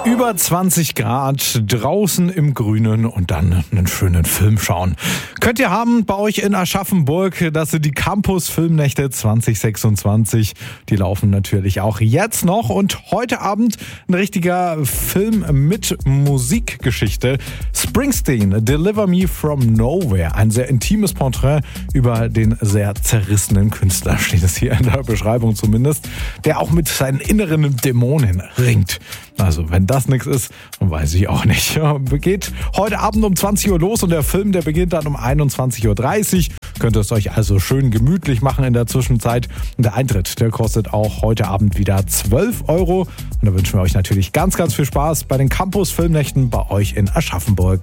Über 20 Grad, draußen im Grünen und dann einen schönen Film schauen. Könnt ihr haben bei euch in Aschaffenburg, das sind die Campus Filmnächte 2026. Die laufen natürlich auch jetzt noch und heute Abend ein richtiger Film mit Musikgeschichte. Springsteen, Deliver Me From Nowhere. Ein sehr intimes Porträt über den sehr zerrissenen Künstler, steht es hier in der Beschreibung zumindest, der auch mit seinen inneren Dämonen ringt. Also wenn das nichts ist, dann weiß ich auch nicht. Geht heute Abend um 20 Uhr los und der Film, der beginnt dann um 21.30 Uhr. Könnt ihr es euch also schön gemütlich machen in der Zwischenzeit. Und der Eintritt, der kostet auch heute Abend wieder 12 Euro. Und da wünschen wir euch natürlich ganz, ganz viel Spaß bei den Campus Filmnächten bei euch in Aschaffenburg.